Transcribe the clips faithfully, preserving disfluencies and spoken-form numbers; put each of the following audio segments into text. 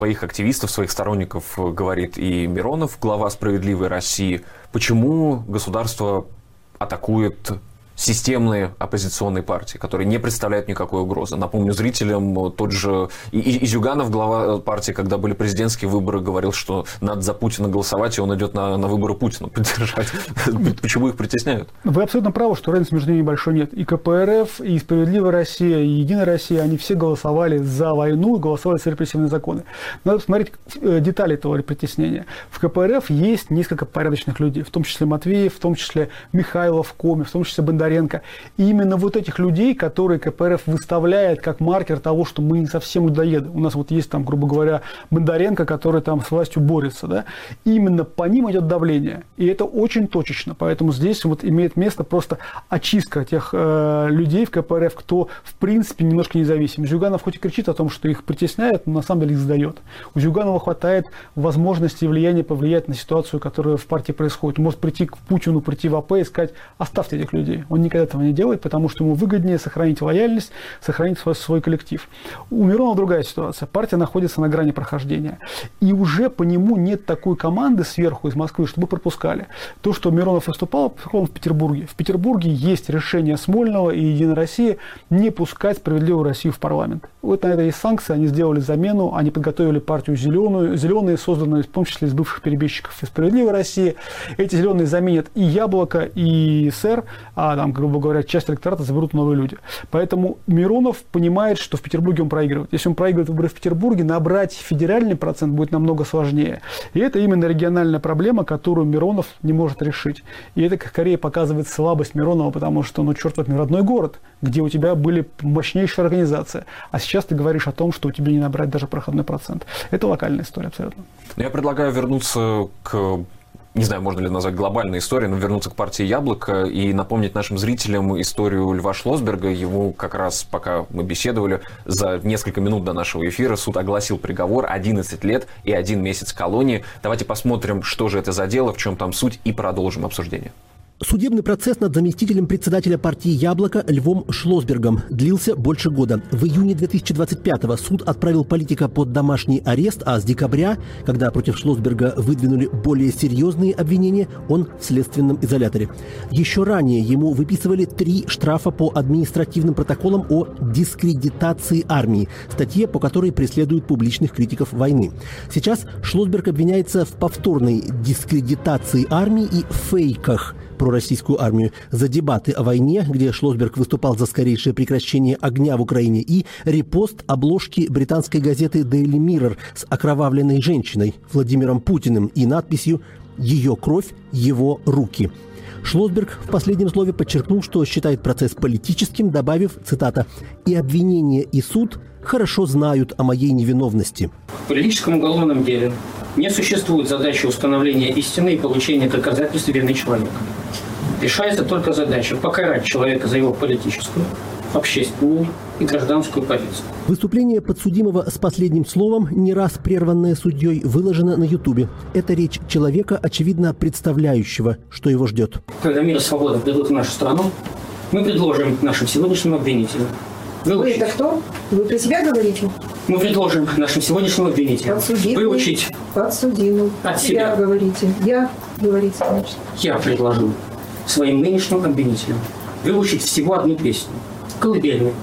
своих активистов, своих сторонников говорит и Миронов, глава «Справедливой России». Почему государство атакует системные оппозиционные партии, которые не представляют никакой угрозы? Напомню зрителям, тот же и, и, Зюганов, глава партии, когда были президентские выборы, говорил, что надо за Путина голосовать, и он идет на, на выборы Путина поддержать. Почему их притесняют? Вы абсолютно правы, что разницы между ними большой нет. И ка пэ эр эф, и «Справедливая Россия», и «Единая Россия», они все голосовали за войну, голосовали за репрессивные законы. Надо посмотреть детали этого притеснения. В ка пэ эр эф есть несколько порядочных людей, в том числе Матвеев, в том числе Михайлов, Коми, в том числе Бондаренко. И именно вот этих людей, которые ка пэ эр эф выставляет как маркер того, что мы не совсем людоеды. У нас вот есть там, грубо говоря, Бондаренко, который там с властью борется, да? Именно по ним идет давление. И это очень точечно. Поэтому здесь вот имеет место просто очистка тех э, людей в ка пэ эр эф, кто в принципе немножко независим. Зюганов хоть и кричит о том, что их притесняют, но на самом деле их сдает. У Зюганова хватает возможности и влияния повлиять на ситуацию, которая в партии происходит. Он может прийти к Путину, прийти в АП и сказать: оставьте этих людей. Он никогда этого не делает, потому что ему выгоднее сохранить лояльность, сохранить свой, свой коллектив. У Миронова другая ситуация. Партия находится на грани прохождения. И уже по нему нет такой команды сверху из Москвы, чтобы пропускали. То, что Миронов выступал, он в Петербурге. В Петербурге есть решение Смольного и «Единой России» не пускать «Справедливую Россию» в парламент. Вот на это есть санкции, они сделали замену, они подготовили партию «Зеленую». Зеленые, созданные в том числе из бывших перебежчиков из «Справедливой России». Эти зеленые заменят и «Яблоко», и «СЭР», а там, грубо говоря, часть электората заберут новые люди. Поэтому Миронов понимает, что в Петербурге он проигрывает. Если он проигрывает выборы в Петербурге, набрать федеральный процент будет намного сложнее. И это именно региональная проблема, которую Миронов не может решить. И это скорее показывает слабость Миронова, потому что, ну, черт возьми, родной город, где у тебя были мощнейшие организации. А сейчас ты говоришь о том, что у тебя не набрать даже проходной процент. Это локальная история абсолютно. Я предлагаю вернуться к... Не знаю, можно ли назвать глобальной историей, но вернуться к партии «Яблоко» и напомнить нашим зрителям историю Льва Шлосберга. Ему как раз, пока мы беседовали, за несколько минут до нашего эфира суд огласил приговор: одиннадцать лет и один месяц колонии. Давайте посмотрим, что же это за дело, в чем там суть, и продолжим обсуждение. Судебный процесс над заместителем председателя партии «Яблоко» Львом Шлосбергом длился больше года. В июне две тысячи двадцать пятого суд отправил политика под домашний арест, а с декабря, когда против Шлосберга выдвинули более серьезные обвинения, он в следственном изоляторе. Еще ранее ему выписывали три штрафа по административным протоколам о дискредитации армии, статье, по которой преследуют публичных критиков войны. Сейчас Шлосберг обвиняется в повторной дискредитации армии и фейках про российскую армию, за дебаты о войне, где Шлосберг выступал за скорейшее прекращение огня в Украине, и репост обложки британской газеты Daily Mirror с окровавленной женщиной Владимиром Путиным и надписью «Ее кровь, его руки». Шлосберг в последнем слове подчеркнул, что считает процесс политическим, добавив, цитата: «И обвинение, и суд хорошо знают о моей невиновности». В политическом уголовном деле не существует задачи установления истины и получения доказательств вины человека. Решается только задача покарать человека за его политическую, общественную и гражданскую позицию. Выступление подсудимого с последним словом, не раз прерванное судьей, выложено на Ютубе. Это речь человека, очевидно представляющего, что его ждет. Когда мир и свобода придут в нашу страну, мы предложим нашим сегодняшним обвинителям выучить. Вы это кто? Вы про себя говорите? Мы предложим нашим сегодняшним обвинителям Подсудимый, выучить подсудимый. от себя. Я говорите. Я говорите, значит. Я предложу своим нынешним обвинителям выучить всего одну песню, колыбельную,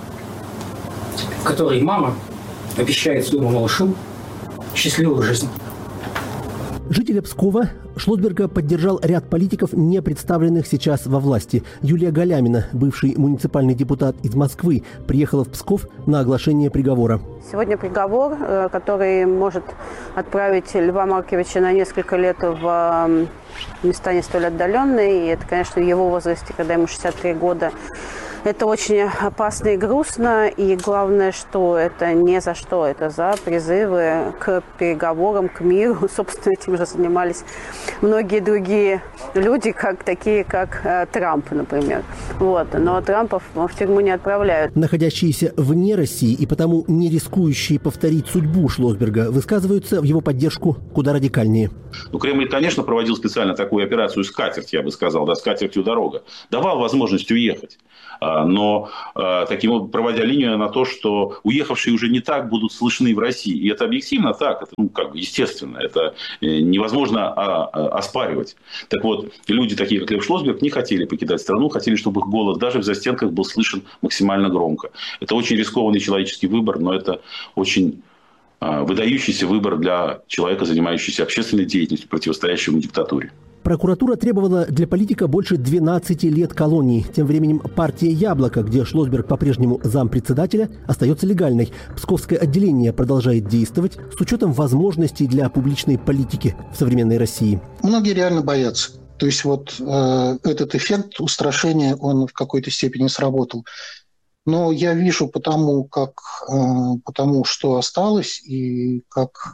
в которой мама обещает своему малышу счастливую жизнь. Жителя Пскова Шлосберга поддержал ряд политиков, не представленных сейчас во власти. Юлия Галямина, бывший муниципальный депутат из Москвы, приехала в Псков на оглашение приговора. Сегодня приговор, который может отправить Льва Марковича на несколько лет в места не столь отдаленные. И это, конечно, в его возрасте, когда ему шестьдесят три года. Это очень опасно и грустно, и главное, что это не за что, это за призывы к переговорам, к миру. Собственно, этим же занимались многие другие люди, как такие, как э, Трамп, например. Вот. Но Трампа в, в тюрьму не отправляют. Находящиеся вне России и потому не рискующие повторить судьбу Шлосберга высказываются в его поддержку куда радикальнее. Ну, Кремль, конечно, проводил специально такую операцию «Скатерть», я бы сказал, да, «Скатертью дорога». Давал возможность уехать. Но таким образом, проводя линию на то, что уехавшие уже не так будут слышны в России. И это объективно так, это ну, как бы естественно, это невозможно оспаривать. Так вот, люди такие, как Лев Шлосберг, не хотели покидать страну, хотели, чтобы их голос даже в застенках был слышен максимально громко. Это очень рискованный человеческий выбор, но это очень выдающийся выбор для человека, занимающегося общественной деятельностью, противостоящему диктатуре. Прокуратура требовала для политика больше двенадцати лет колонии. Тем временем партия «Яблоко», где Шлосберг по-прежнему зампредседателя, остается легальной. Псковское отделение продолжает действовать с учетом возможностей для публичной политики в современной России. Многие реально боятся. То есть вот э, этот эффект устрашения, он в какой-то степени сработал. Но я вижу потому, как, э, потому что осталось и как...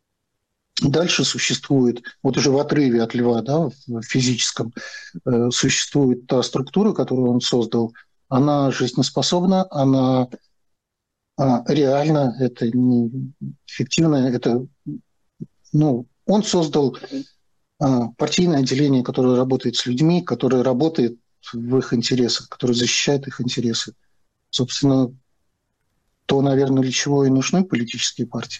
Дальше существует, вот уже в отрыве от Льва, да, в физическом, э, существует та структура, которую он создал. Она жизнеспособна, она э, реальна, это не фиктивно, это, ну, он создал э, партийное отделение, которое работает с людьми, которое работает в их интересах, которое защищает их интересы. Собственно, то, наверное, для чего и нужны политические партии.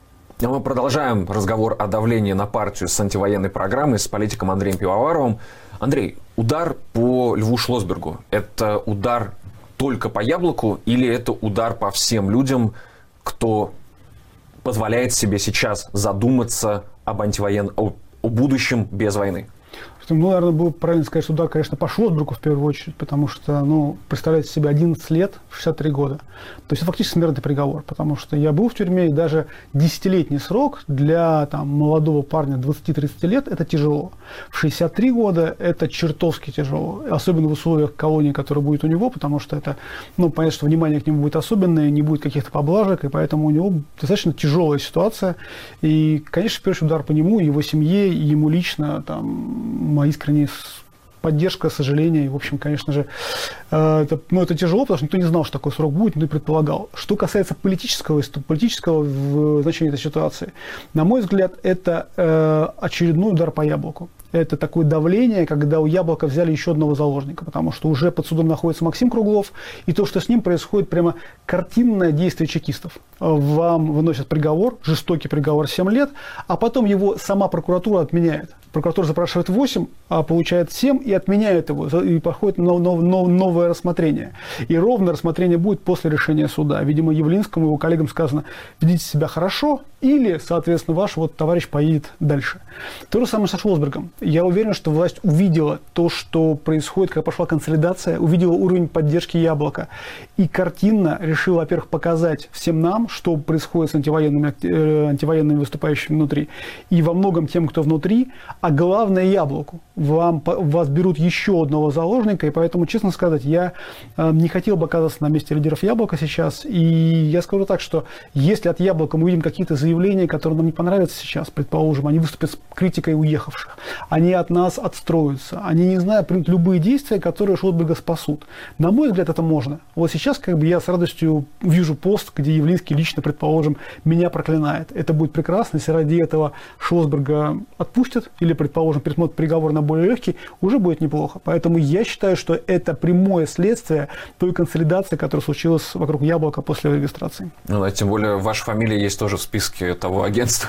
Мы продолжаем разговор о давлении на партию с антивоенной программой с политиком Андреем Пивоваровым. Андрей, удар по Льву Шлосбергу – это удар только по Яблоку или это удар по всем людям, кто позволяет себе сейчас задуматься об антивоенном, о, о будущем без войны? Ну, наверное, было правильно сказать, что удар, конечно, по Шлосбергу в первую очередь, потому что, ну, представляете себе одиннадцать лет, шестьдесят три года. То есть это фактически смертный приговор, потому что я был в тюрьме, и даже десятилетний срок для там, молодого парня двадцати-тридцати лет – это тяжело. В шестьдесят три года это чертовски тяжело, особенно в условиях колонии, которая будет у него, потому что это, ну, понятно, что внимание к нему будет особенное, не будет каких-то поблажек, и поэтому у него достаточно тяжелая ситуация. И, конечно, в первую очередь удар по нему, его семье, и ему лично, там, моя искренняя поддержка, сожаление. И, в общем, конечно же, это, ну, это тяжело, потому что никто не знал, что такой срок будет, но и предполагал. Что касается политического, политического значения этой ситуации, на мой взгляд, это э, очередной удар по Яблоку. Это такое давление, когда у Яблока взяли еще одного заложника, потому что уже под судом находится Максим Круглов, и то, что с ним происходит, прямо картинное действие чекистов. Вам выносят приговор, жестокий приговор семь лет, а потом его сама прокуратура отменяет. Прокуратура запрашивает восемь, а получает семь и отменяет его, и проходит нов, нов, нов, новое рассмотрение. И ровно рассмотрение будет после решения суда. Видимо, Явлинскому и его коллегам сказано: ведите себя хорошо, или, соответственно, ваш вот товарищ поедет дальше. То же самое со Шлосбергом. Я уверен, что власть увидела то, что происходит, когда пошла консолидация, увидела уровень поддержки Яблока. И картинно решила, во-первых, показать всем нам, что происходит с антивоенными, э, антивоенными выступающими внутри. И во многом тем, кто внутри, а главное Яблоку. Вам, вас берут еще одного заложника, и поэтому, честно сказать, я э, не хотел бы оказаться на месте лидеров Яблока сейчас. И я скажу так, что если от Яблока мы увидим какие-то заявления, которые нам не понравятся сейчас, предположим, они выступят с критикой уехавших, они от нас отстроятся, они, не знаю, примут любые действия, которые Шлосберга спасут. На мой взгляд, это можно. Вот сейчас как бы я с радостью вижу пост, где Явлинский лично, предположим, меня проклинает. Это будет прекрасно, если ради этого Шлосберга отпустят или, предположим, пересмотрят приговор на более легкий, уже будет неплохо. Поэтому я считаю, что это прямое следствие той консолидации, которая случилась вокруг Яблока после регистрации. Ну, а тем более ваша фамилия есть тоже в списке того агентства.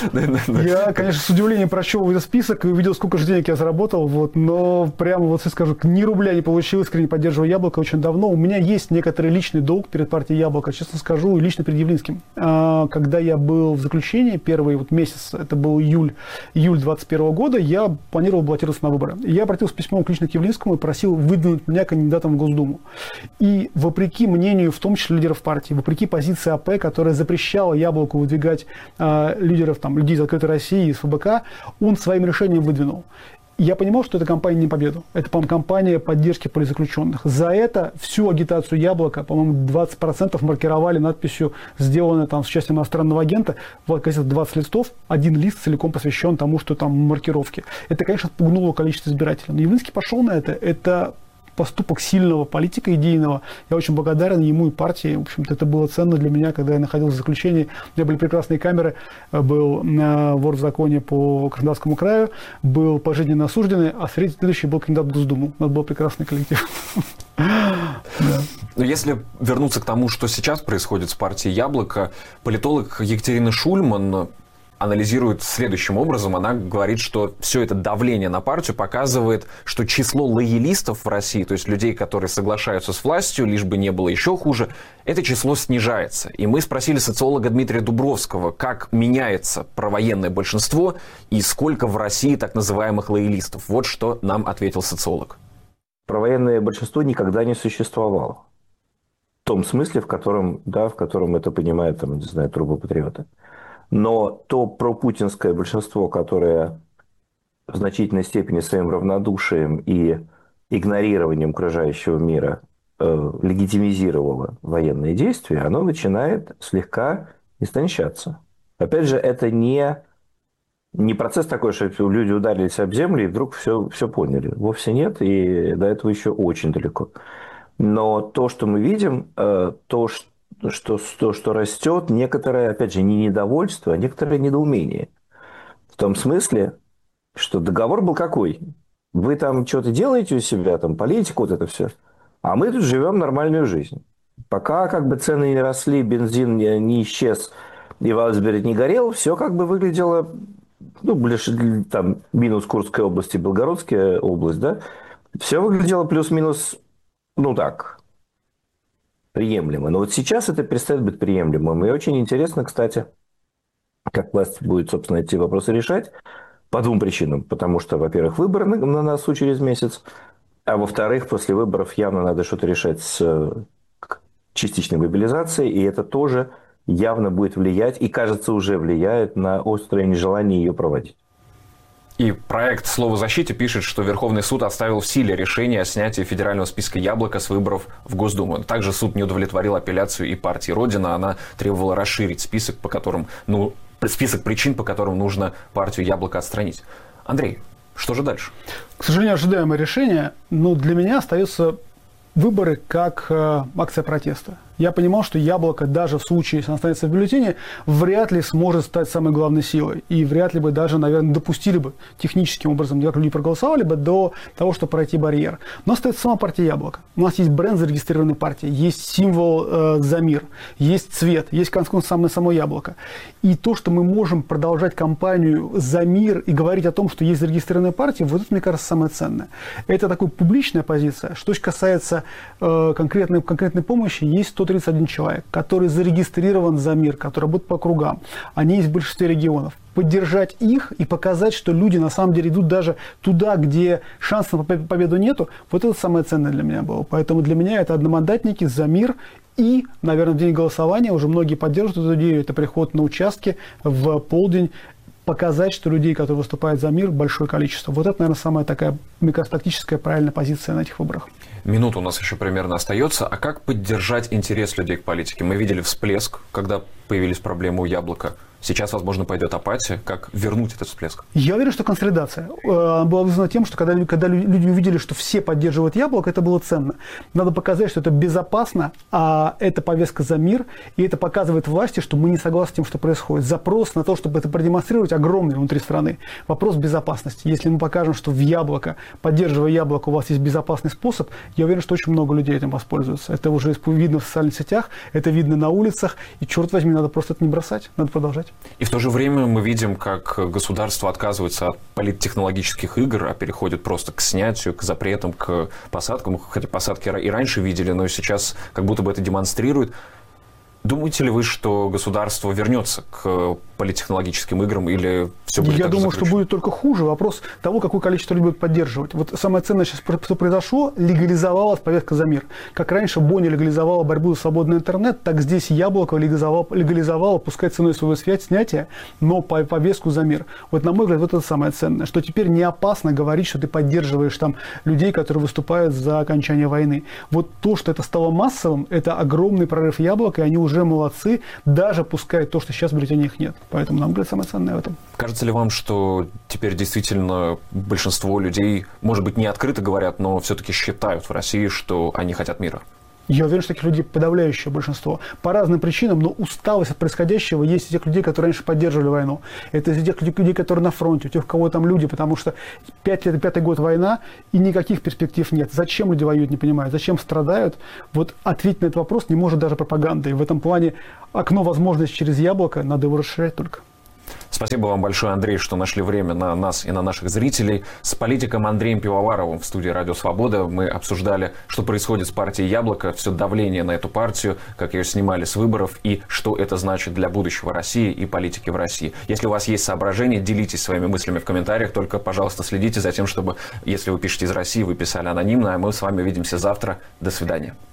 Я, конечно, с удивлением прочел этот список и увидел, сколько же денег я заработал, вот, но прямо вот, скажу, ни рубля не получил, искренне поддерживаю Яблоко очень давно. У меня есть некоторый личный долг перед партией Яблоко, честно скажу, и лично перед Явлинским. Когда я был в заключении, первый вот месяц, это был июль, июль двадцать первого года, я планировал баллотироваться на выборы. Я обратился с письмом лично к Явлинскому и просил выдвинуть меня кандидатом в Госдуму. И вопреки мнению, в том числе лидеров партии, вопреки позиции АП, которая запрещала Яблоку выдвигать э, лидеров, там, людей из «Открытой России», из ФБК, он своим решением выдвинул. И Я понимал, что это кампания не победу. Это, по-моему, кампания поддержки политзаключенных. За это всю агитацию «Яблоко», по-моему, двадцать процентов маркировали надписью, сделанной там с участием иностранного агента. Вот, газета двадцать листов, один лист целиком посвящен тому, что там маркировки. Это, конечно, отпугнуло количество избирателей. Но Явлинский пошел на это. Это поступок сильного политика идейного. Я очень благодарен ему и партии. В общем-то, это было ценно для меня, когда я находился в заключении. У меня были прекрасные камеры. Был вор в законе по Краснодарскому краю, был пожизненно осужденный, а следующий был кандидат в Госдуму. У нас был прекрасный коллектив. Но если вернуться к тому, что сейчас происходит с партией «Яблоко», политолог Екатерина Шульман анализирует следующим образом. Она говорит, что все это давление на партию показывает, что число лоялистов в России, то есть людей, которые соглашаются с властью, лишь бы не было еще хуже, это число снижается. И мы спросили социолога Дмитрия Дубровского, как меняется провоенное большинство и сколько в России так называемых лоялистов. Вот что нам ответил социолог. Провоенное большинство никогда не существовало. В том смысле, в котором, да, в котором это понимают, там, не знаю, трубопатриоты. Но то пропутинское большинство, которое в значительной степени своим равнодушием и игнорированием окружающего мира э, легитимизировало военные действия, оно начинает слегка истончаться. Опять же, это не, не процесс такой, что люди ударились об землю и вдруг все, все поняли. Вовсе нет, и до этого еще очень далеко. Но то, что мы видим, э, то, что Что, что, что растет некоторое, опять же, не недовольство, а некоторое недоумение. В том смысле, что договор был какой? Вы там что-то делаете у себя, там политику, вот это все. А мы тут живем нормальную жизнь. Пока как бы цены не росли, бензин не, не исчез и Валсберг не горел, все как бы выглядело, ну, ближе, там, минус Курская область и Белгородская область, да, все выглядело плюс-минус, ну так, приемлемо. Но вот сейчас это перестает быть приемлемым. И очень интересно, кстати, как власть будет, собственно, эти вопросы решать. По двум причинам. Потому что, во-первых, выборы на носу через месяц. А во-вторых, после выборов явно надо что-то решать с частичной мобилизацией. И это тоже явно будет влиять, и, кажется, уже влияет на острое нежелание ее проводить. И проект «Слово защите» пишет, что Верховный суд оставил в силе решение о снятии федерального списка «Яблоко» с выборов в Госдуму. Также суд не удовлетворил апелляцию и партии «Родина». Она требовала расширить список, по которым, ну, список причин, по которым нужно партию «Яблоко» отстранить. Андрей, что же дальше? К сожалению, ожидаемое решение, но для меня остаются выборы как э, акция протеста. Я понимал, что «Яблоко» даже в случае, если оно останется в бюллетене, вряд ли сможет стать самой главной силой. И вряд ли бы даже, наверное, допустили бы техническим образом, как люди проголосовали бы, до того, чтобы пройти барьер. Но остается сама партия «Яблоко». У нас есть бренд зарегистрированной партии, есть символ э, «За мир», есть цвет, есть самое само «Яблоко». И то, что мы можем продолжать кампанию «За мир» и говорить о том, что есть зарегистрированная партия, вот это, мне кажется, самое ценное. Это такая публичная позиция. Что касается э, конкретной, конкретной помощи, есть сто тридцать один человек, который зарегистрирован «За мир», который работает по округам. Они есть в большинстве регионов. Поддержать их и показать, что люди на самом деле идут даже туда, где шансов на победу нету, вот это самое ценное для меня было. Поэтому для меня это одномандатники «За мир». И, наверное, в день голосования уже многие поддерживают эту идею. Это приход на участки в полдень, показать, что людей, которые выступают за мир, большое количество. Вот это, наверное, самая такая, мне кажется, тактическая правильная позиция на этих выборах. Минута у нас еще примерно остается. А как поддержать интерес людей к политике? Мы видели всплеск, когда появились проблемы у «Яблока». Сейчас, возможно, пойдет апатия. Как вернуть этот всплеск? Я уверен, что консолидация э, была вызвана тем, что когда, когда люди увидели, что все поддерживают «Яблоко», это было ценно. Надо показать, что это безопасно, а это повестка за мир, и это показывает власти, что мы не согласны с тем, что происходит. Запрос на то, чтобы это продемонстрировать, огромный внутри страны. Вопрос безопасности. Если мы покажем, что в «Яблоко», поддерживая «Яблоко», у вас есть безопасный способ, я уверен, что очень много людей этим воспользуются. Это уже видно в социальных сетях, это видно на улицах, и, черт возьми, надо просто это не бросать, надо продолжать. И в то же время мы видим, как государство отказывается от политтехнологических игр, а переходит просто к снятию, к запретам, к посадкам. Хотя посадки и раньше видели, но сейчас как будто бы это демонстрирует. Думаете ли вы, что государство вернется к политтехнологическим играм или все будет Я так думаю, закручено? что будет только хуже. Вопрос того, какое количество людей будет поддерживать. Вот самое ценное сейчас, что произошло, легализовалась повестка за мир. Как раньше Бонни легализовала борьбу за свободный интернет, так здесь Яблоко легализовало, легализовало пускай ценой своего снятия, но по повестку за мир. Вот, на мой взгляд, вот это самое ценное, что теперь не опасно говорить, что ты поддерживаешь там людей, которые выступают за окончание войны. Вот то, что это стало массовым, это огромный прорыв Яблока, и они уже молодцы, даже пускай то, что сейчас в Британии их нет. Поэтому, на мой взгляд, самое ценное в этом. Кажется ли вам, что теперь действительно большинство людей, может быть, не открыто говорят, но все-таки считают в России, что они хотят мира? Я уверен, что таких людей подавляющее большинство. По разным причинам, но усталость от происходящего есть у тех людей, которые раньше поддерживали войну. Это из тех людей, которые на фронте, у тех, у кого там люди, потому что пять лет, пятый год война, и никаких перспектив нет. Зачем люди воюют, не понимаю. Зачем страдают? Вот ответить на этот вопрос не может даже пропаганда. И в этом плане окно возможностей через Яблоко надо его расширять только. Спасибо вам большое, Андрей, что нашли время на нас и на наших зрителей. С политиком Андреем Пивоваровым в студии «Радио Свобода» мы обсуждали, что происходит с партией «Яблоко», все давление на эту партию, как ее снимали с выборов и что это значит для будущего России и политики в России. Если у вас есть соображения, делитесь своими мыслями в комментариях, только, пожалуйста, следите за тем, чтобы, если вы пишете из России, вы писали анонимно, а мы с вами увидимся завтра. До свидания.